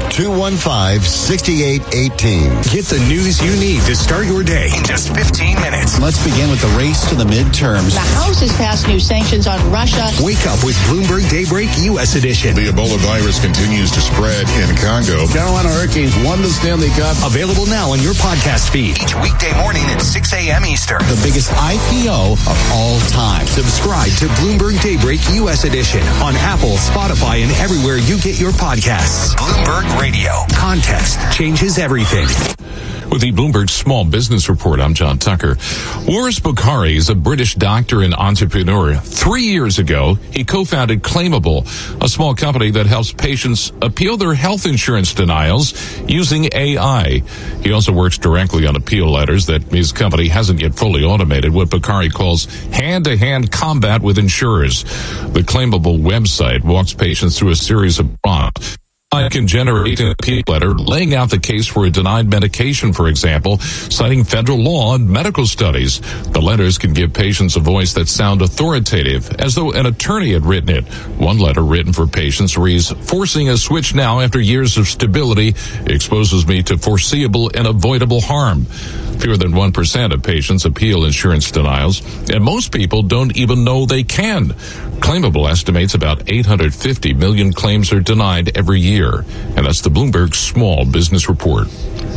800-215-6818. Get the news you need to start your day in just 15 minutes. Let's begin with the race to the midterms. The House has passed new sanctions on Russia. Wake up with Bloomberg Daybreak U.S. Edition. The Ebola virus continues to spread in Congo. Carolina Hurricanes won the Stanley Cup. Available now on your podcast feed. Each weekday morning at 6 a.m. Eastern. The biggest IPO of all time. Subscribe to Bloomberg Daybreak U.S. Edition on Apple, Spotify, and everywhere you get your podcasts. Bloomberg Radio. Context changes everything. With the Bloomberg Small Business Report, I'm John Tucker. Waris Bukhari is a British doctor and entrepreneur. 3 years ago, he co-founded Claimable, a small company that helps patients appeal their health insurance denials using AI. He also works directly on appeal letters that his company hasn't yet fully automated, what Bukhari calls hand-to-hand combat with insurers. The Claimable website walks patients through a series of prompts. I can generate an appeal letter laying out the case for a denied medication, for example, citing federal law and medical studies. The letters can give patients a voice that sound authoritative, as though an attorney had written it. One letter written for patients reads, "Forcing a switch now after years of stability exposes me to foreseeable and avoidable harm." Fewer than 1% of patients appeal insurance denials, and most people don't even know they can. Claimable estimates about 850 million claims are denied every year. And that's the Bloomberg Small Business Report.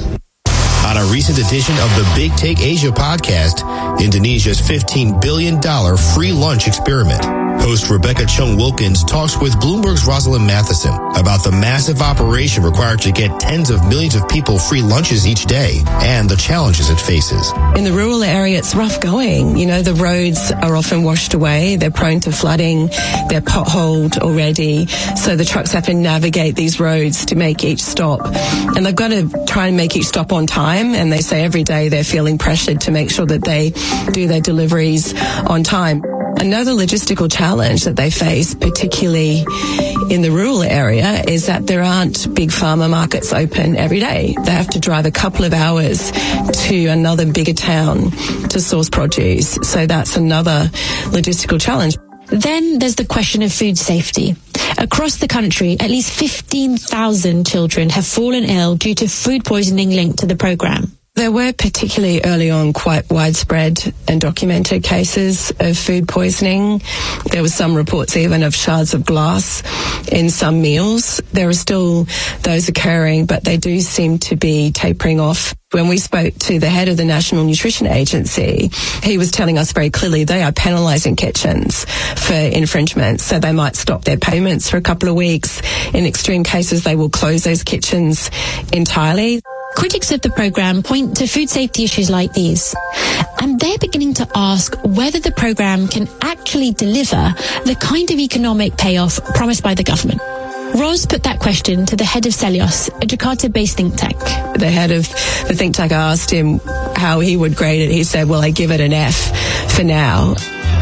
On a recent edition of the Big Take Asia podcast, Indonesia's $15 billion free lunch experiment. Host Rebecca Chung Wilkins talks with Bloomberg's Rosalind Matheson about the massive operation required to get tens of millions of people free lunches each day and the challenges it faces. In the rural area, it's rough going. You know, the roads are often washed away. They're prone to flooding. They're potholed already. So the trucks have to navigate these roads to make each stop. And they've got to try and make each stop on time. And they say every day they're feeling pressured to make sure that they do their deliveries on time. Another logistical challenge that they face, particularly in the rural area, is that there aren't big farmer markets open every day. They have to drive a couple of hours to another bigger town to source produce. So that's another logistical challenge. Then there's the question of food safety. Across the country, at least 15,000 children have fallen ill due to food poisoning linked to the program. There were particularly early on quite widespread and documented cases of food poisoning. There were some reports even of shards of glass in some meals. There are still those occurring, but they do seem to be tapering off. When we spoke to the head of the National Nutrition Agency, he was telling us very clearly they are penalising kitchens for infringements. So they might stop their payments for a couple of weeks. In extreme cases, they will close those kitchens entirely. Critics of the program point to food safety issues like these, and they're beginning to ask whether the program can actually deliver the kind of economic payoff promised by the government. Ros put that question to the head of Celios, a Jakarta-based think tank. The head of the think tank, I asked him how he would grade it. He said, well, I give it an F for now.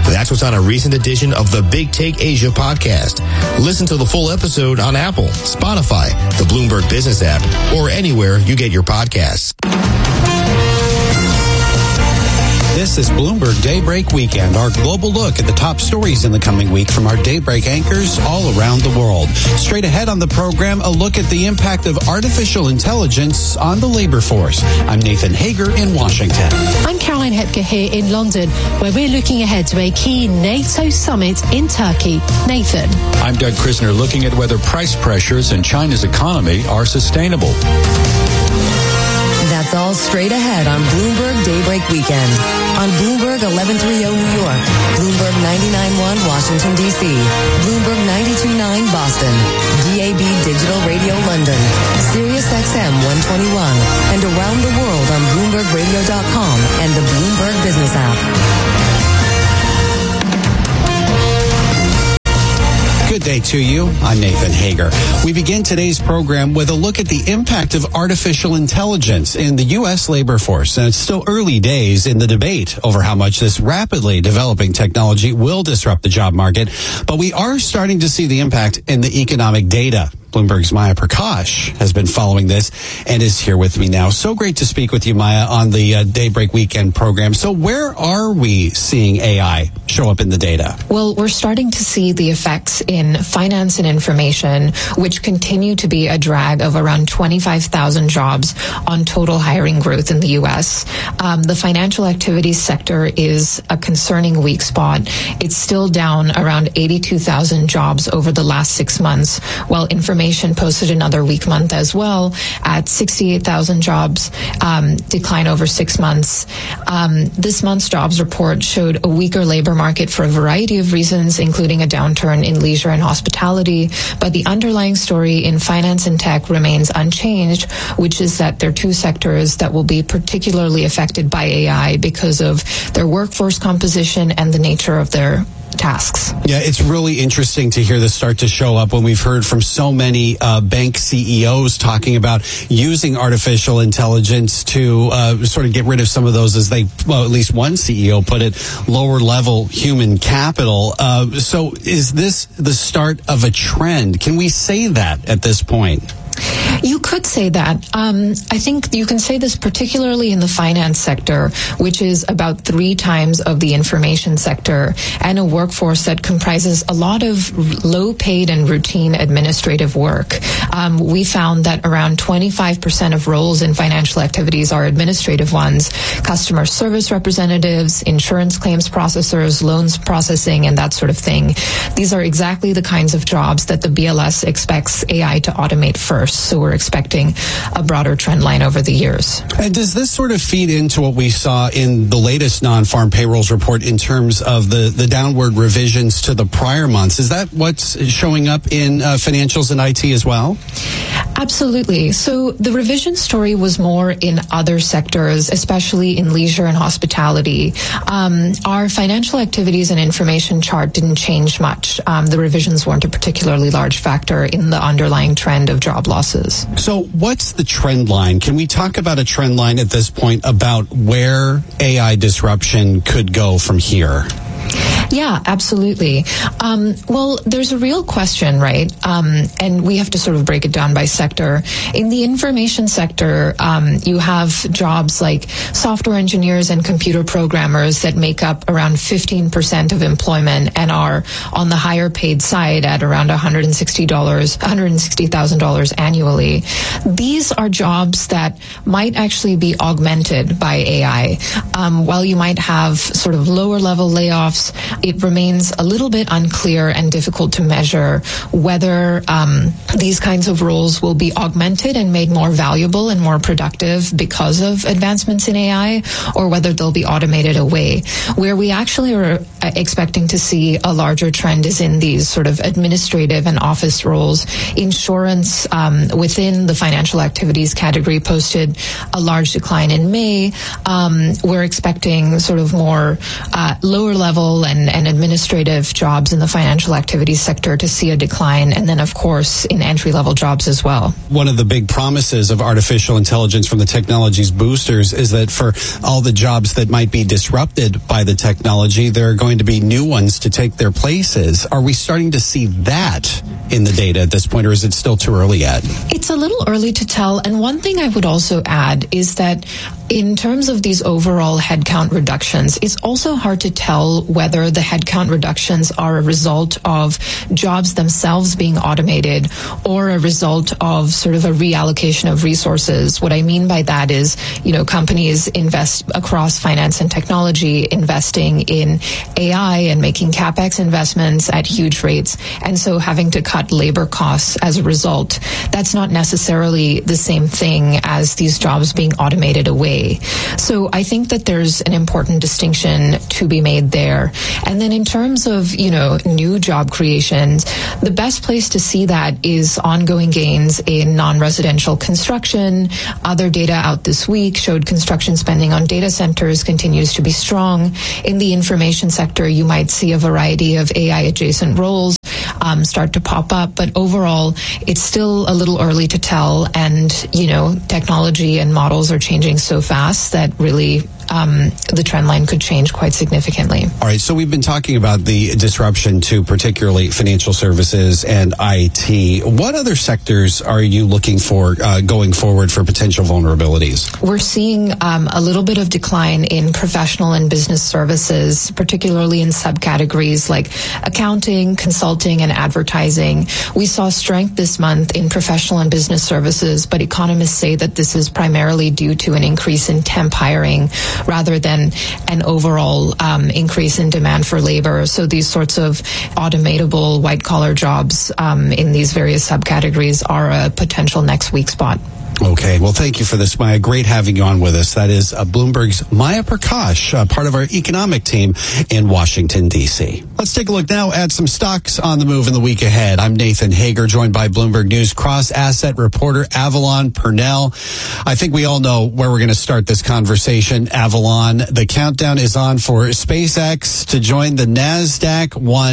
That's what's on a recent edition of the Big Take Asia podcast. Listen to the full episode on Apple, Spotify, the Bloomberg Business app, or anywhere you get your podcasts. This is Bloomberg Daybreak Weekend, our global look at the top stories in the coming week from our Daybreak anchors all around the world. Straight ahead on the program, a look at the impact of artificial intelligence on the labor force. I'm Nathan Hager in Washington. I'm Caroline Hepker here in London, where we're looking ahead to a key NATO summit in Turkey. Nathan. I'm Doug Krisner, looking at whether price pressures in China's economy are sustainable. That's all straight ahead on Bloomberg Daybreak Weekend. On Bloomberg 1130 New York, Bloomberg 99.1 Washington, D.C., Bloomberg 92.9 Boston, DAB Digital Radio London, Sirius XM 121, and around the world on BloombergRadio.com and the Bloomberg Business app. Good day to you. I'm Nathan Hager. We begin today's program with a look at the impact of artificial intelligence in the U.S. labor force. And it's still early days in the debate over how much this rapidly developing technology will disrupt the job market. But we are starting to see the impact in the economic data. Bloomberg's Maya Prakash has been following this and is here with me now. So great to speak with you, Maya, on the Daybreak Weekend program. So where are we seeing AI show up in the data? Well, we're starting to see the effects in finance and information, which continue to be a drag of around 25,000 jobs on total hiring growth in the U.S. The financial activities sector is a concerning weak spot. It's still down around 82,000 jobs over the last 6 months, while information posted another weak month as well at 68,000 jobs, decline over 6 months. This month's jobs report showed a weaker labor market for a variety of reasons, including a downturn in leisure and hospitality. But the underlying story in finance and tech remains unchanged, which is that they're two sectors that will be particularly affected by AI because of their workforce composition and the nature of their tasks. Yeah, it's really interesting to hear this start to show up when we've heard from so many bank CEOs talking about using artificial intelligence to sort of get rid of some of those, as at least one CEO put it, lower level human capital. So is this the start of a trend? Can we say that at this point? You could say that. I think you can say this particularly in the finance sector, which is about 3 times of the information sector, and a workforce that comprises a lot of low-paid and routine administrative work. We found that around 25% of roles in financial activities are administrative ones: customer service representatives, insurance claims processors, loans processing, and that sort of thing. These are exactly the kinds of jobs that the BLS expects AI to automate first. So we're expecting a broader trend line over the years. And does this sort of feed into what we saw in the latest non-farm payrolls report in terms of the downward revisions to the prior months? Is that what's showing up in financials and IT as well? Absolutely. So the revision story was more in other sectors, especially in leisure and hospitality. Our financial activities and information chart didn't change much. The revisions weren't a particularly large factor in the underlying trend of job losses. So what's the trend line? Can we talk about a trend line at this point about where AI disruption could go from here? Yeah, absolutely. Well, there's a real question, right? And we have to sort of break it down by sector. In the information sector, you have jobs like software engineers and computer programmers that make up around 15% of employment and are on the higher paid side at around $160,000 annually. These are jobs that might actually be augmented by AI. While you might have sort of lower level layoffs, it remains a little bit unclear and difficult to measure whether these kinds of roles will be augmented and made more valuable and more productive because of advancements in AI, or whether they'll be automated away. Where we actually are expecting to see a larger trend is in these sort of administrative and office roles. Insurance within the financial activities category posted a large decline in May. We're expecting sort of more lower level clerical and administrative jobs in the financial activities sector to see a decline, and then, of course, in entry-level jobs as well. One of the big promises of artificial intelligence from the technology's boosters is that for all the jobs that might be disrupted by the technology, there are going to be new ones to take their places. Are we starting to see that in the data at this point, or is it still too early yet? It's a little early to tell. And one thing I would also add is that in terms of these overall headcount reductions, it's also hard to tell whether the headcount reductions are a result of jobs themselves being automated or a result of sort of a reallocation of resources. What I mean by that is, companies invest across finance and technology, investing in AI and making CapEx investments at huge rates, and so having to cut labor costs as a result. That's not necessarily the same thing as these jobs being automated away. So I think that there's an important distinction to be made there. And then in terms of, new job creations, the best place to see that is ongoing gains in non-residential construction. Other data out this week showed construction spending on data centers continues to be strong. In the information sector, you might see a variety of AI-adjacent roles start to pop up. But overall, it's still a little early to tell. And, technology and models are changing so fast that really the trend line could change quite significantly. All right, so we've been talking about the disruption to particularly financial services and IT. What other sectors are you looking for going forward for potential vulnerabilities? We're seeing a little bit of decline in professional and business services, particularly in subcategories like accounting, consulting, and advertising. We saw strength this month in professional and business services, but economists say that this is primarily due to an increase in temp hiring rather than an overall increase in demand for labor. So these sorts of automatable white-collar jobs in these various subcategories are a potential next weak spot. Okay. Well, thank you for this, Maya. Great having you on with us. That is Bloomberg's Maya Prakash, part of our economic team in Washington, D.C. Let's take a look now at some stocks on the move in the week ahead. I'm Nathan Hager, joined by Bloomberg News cross-asset reporter Avalon Purnell. I think we all know where we're going to start this conversation. Avalon, the countdown is on for SpaceX to join the NASDAQ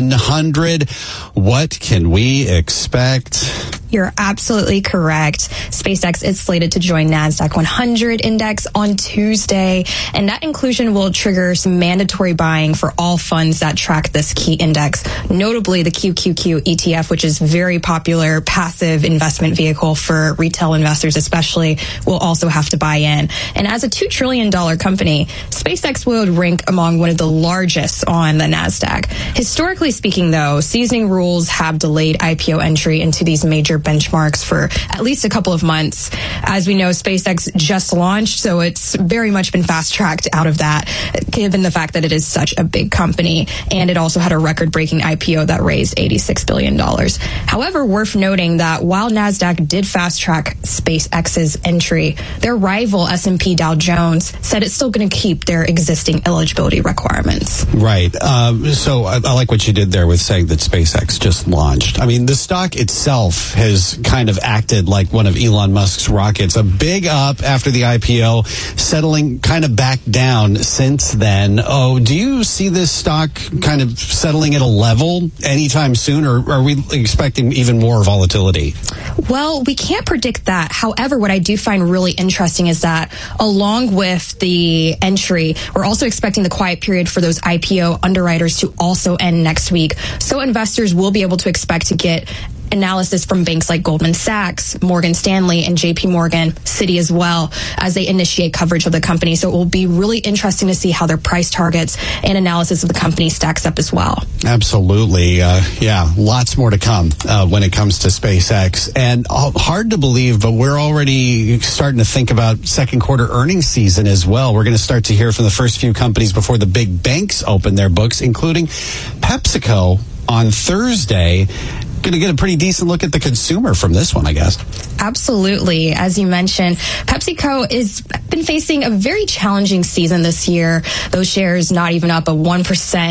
100. What can we expect? You're absolutely correct. SpaceX is slated to join NASDAQ 100 index on Tuesday, and that inclusion will trigger some mandatory buying for all funds that track this key index, notably the QQQ ETF, which is very popular passive investment vehicle for retail investors especially, will also have to buy in. And as a $2 trillion company, SpaceX would rank among one of the largest on the NASDAQ. Historically speaking, though, seasoning rules have delayed IPO entry into these major benchmarks for at least a couple of months. As we know, SpaceX just launched, so it's very much been fast-tracked out of that, given the fact that it is such a big company, and it also had a record-breaking IPO that raised $86 billion. However, worth noting that while NASDAQ did fast-track SpaceX's entry, their rival S&P Dow Jones said it's still going to keep their existing eligibility requirements. Right. So I like what you did there with saying that SpaceX just launched. I mean, the stock itself has kind of acted like one of Elon Musk's rockets. A big up after the IPO, settling kind of back down since then. Oh, do you see this stock kind of settling at a level anytime soon, or are we expecting even more volatility? Well, we can't predict that. However, what I do find really interesting is that along with the entry, we're also expecting the quiet period for those IPO underwriters to also end next week. So investors will be able to expect to get analysis from banks like Goldman Sachs, Morgan Stanley, and JP Morgan, Citi as well, as they initiate coverage of the company. So it will be really interesting to see how their price targets and analysis of the company stacks up as well. Absolutely. Yeah, lots more to come when it comes to SpaceX. And hard to believe, but we're already starting to think about second quarter earnings season as well. We're going to start to hear from the first few companies before the big banks open their books, including PepsiCo on Thursday. Going to get a pretty decent look at the consumer from this one, I guess. Absolutely. As you mentioned, PepsiCo has been facing a very challenging season this year. Those shares not even up a 1%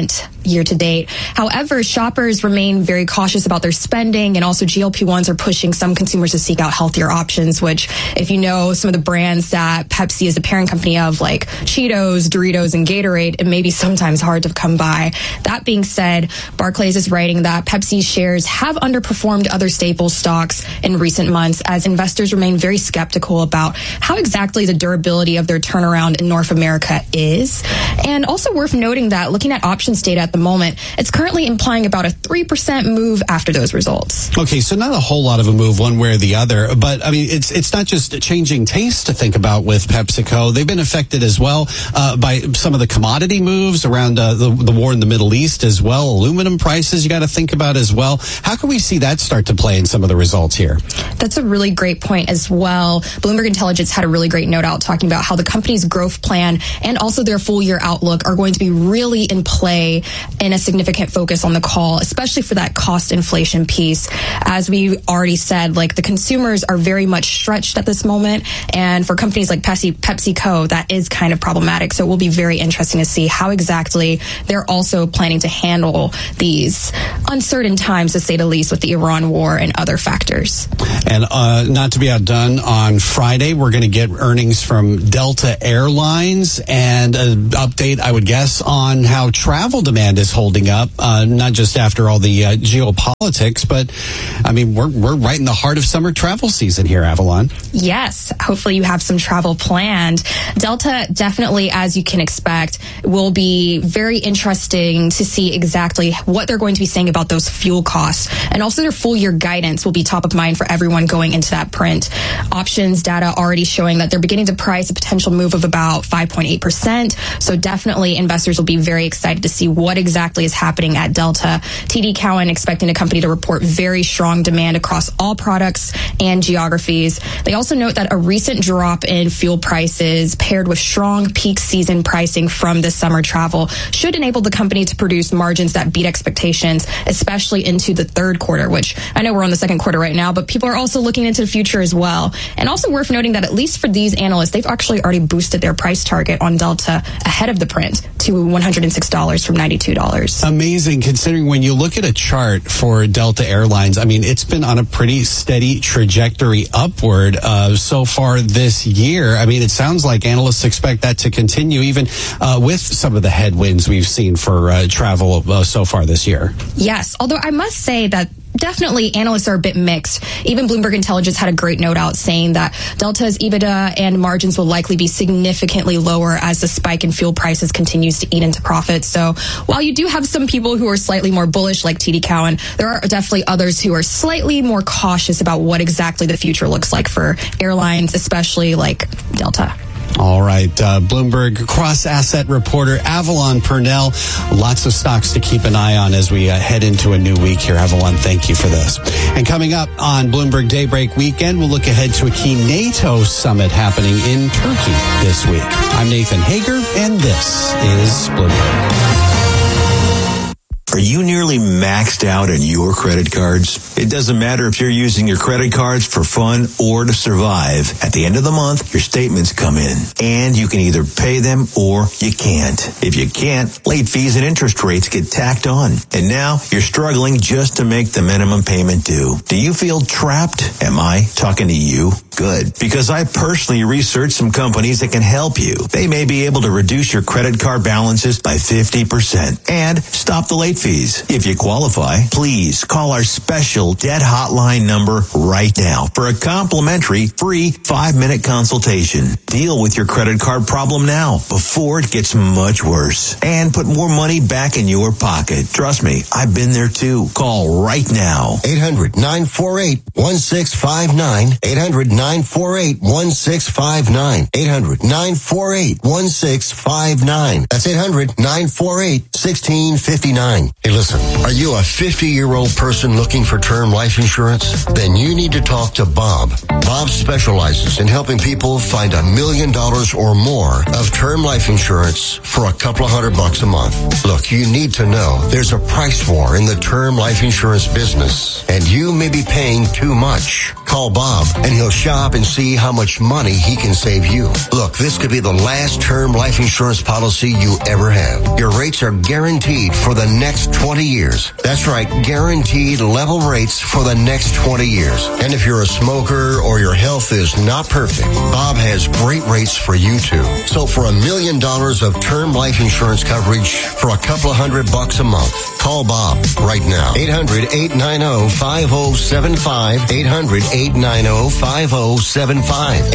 year to date. However, shoppers remain very cautious about their spending, and also GLP-1s are pushing some consumers to seek out healthier options, which, if you know some of the brands that Pepsi is the parent company of, like Cheetos, Doritos, and Gatorade, it may be sometimes hard to come by. That being said, Barclays is writing that Pepsi shares have underperformed other staple stocks in recent months as investors remain very skeptical about how exactly the durability of their turnaround in North America is. And also worth noting that looking at options data at the moment, it's currently implying about a 3% move after those results. Okay, so not a whole lot of a move one way or the other, but I mean, it's not just changing taste to think about with PepsiCo. They've been affected as well by some of the commodity moves around the war in the Middle East as well. Aluminum prices you got to think about as well. How can we see that start to play in some of the results here? That's a really great point as well. Bloomberg Intelligence had a really great note out talking about how the company's growth plan and also their full year outlook are going to be really in play and a significant focus on the call, especially for that cost inflation piece. As we already said, like, the consumers are very much stretched at this moment, and for companies like PepsiCo, that is kind of problematic. So it will be very interesting to see how exactly they're also planning to handle these uncertain times, to say the least, with the Iran war and other factors. And not to be outdone, on Friday, we're going to get earnings from Delta Airlines and an update, I would guess, on how travel demand is holding up, not just after all the geopolitics, but, I mean, we're right in the heart of summer travel season here, Avalon. Yes. Hopefully you have some travel planned. Delta definitely, as you can expect, will be very interesting to see exactly what they're going to be saying about those fuel costs. And also their full year guidance will be top of mind for everyone going into that print. Options data already showing that they're beginning to price a potential move of about 5.8%. So definitely investors will be very excited to see what exactly is happening at Delta. TD Cowen expecting the company to report very strong demand across all products and geographies. They also note that a recent drop in fuel prices paired with strong peak season pricing from this summer travel should enable the company to produce margins that beat expectations, especially into the third quarter, which I know we're on the second quarter right now, but people are also looking into the future as well. And also worth noting that at least for these analysts, they've actually already boosted their price target on Delta ahead of the print to $106 from $92. Amazing, considering when you look at a chart for Delta Airlines, I mean, it's been on a pretty steady trajectory upward so far this year. I mean, it sounds like analysts expect that to continue even with some of the headwinds we've seen for travel so far this year. Yes, although I must say that definitely analysts are a bit mixed. Even Bloomberg Intelligence had a great note out saying that Delta's EBITDA and margins will likely be significantly lower as the spike in fuel prices continues to eat into profits. So while you do have some people who are slightly more bullish like TD Cowen, there are definitely others who are slightly more cautious about what exactly the future looks like for airlines, especially like Delta. All right. Bloomberg cross-asset reporter Avalon Purnell. Lots of stocks to keep an eye on as we head into a new week here. Avalon, thank you for this. And coming up on Bloomberg Daybreak Weekend, we'll look ahead to a key NATO summit happening in Turkey this week. I'm Nathan Hager, and this is Bloomberg. Are you nearly maxed out on your credit cards? It doesn't matter if you're using your credit cards for fun or to survive. At the end of the month, your statements come in, and you can either pay them or you can't. If you can't, late fees and interest rates get tacked on. And now you're struggling just to make the minimum payment due. Do you feel trapped? Am I talking to you? Good. Because I personally researched some companies that can help you. They may be able to reduce your credit card balances by 50% and stop the late fees. If you qualify, please call our special debt hotline number right now for a complimentary free 5-minute consultation. Deal with your credit card problem now before it gets much worse and put more money back in your pocket. Trust me, I've been there too. Call right now. 800-948-1659. 800-948-1659. 800-948-1659. That's 800-948-1659. Hey, listen, are you a 50-year-old person looking for term life insurance? Then you need to talk to Bob. Bob specializes in helping people find $1 million or more of term life insurance for a couple of $100 a month. Look, you need to know there's a price war in the term life insurance business, and you may be paying too much. Call Bob, and he'll shout shop and see how much money he can save you. Look, this could be the last term life insurance policy you ever have. Your rates are guaranteed for the next 20 years. That's right, guaranteed level rates for the next 20 years. And if you're a smoker or your health is not perfect, Bob has great rates for you too. So for $1 million of term life insurance coverage for a couple of $100 a month, call Bob right now. 800-890-5075. 800-890-5075.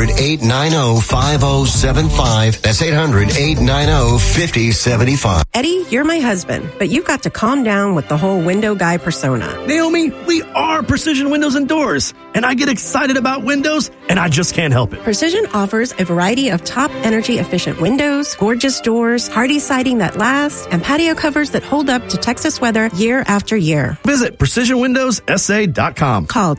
800-890-5075. That's 800-890-5075. Eddie, you're my husband, but you've got to calm down with the whole window guy persona. Naomi, we are Precision Windows and Doors, and I get excited about windows, and I just can't help it. Precision offers a variety of top energy efficient windows, gorgeous doors, hardy siding that lasts, and patio covers that hold up to Texas weather year after year. Visit PrecisionWindowsSA.com. Call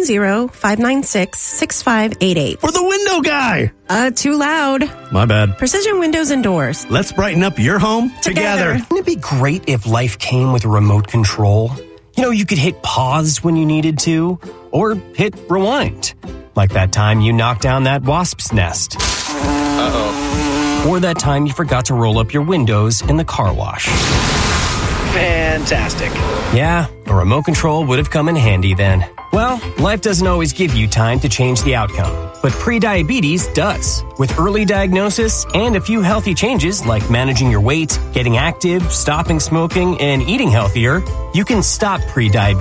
210-596-6588. For the window guy. Too loud. My bad. Precision Windows and Doors. Let's brighten up your home together. Wouldn't it be great if life came with a remote control? You know, you could hit pause when you needed to, or hit rewind. Like that time you knocked down that wasp's nest. Uh-oh. Or that time you forgot to roll up your windows in the car wash. Fantastic. Yeah, a remote control would have come in handy then. Well, life doesn't always give you time to change the outcome, but prediabetes does. With early diagnosis and a few healthy changes like managing your weight, getting active, stopping smoking, and eating healthier, you can stop prediabetes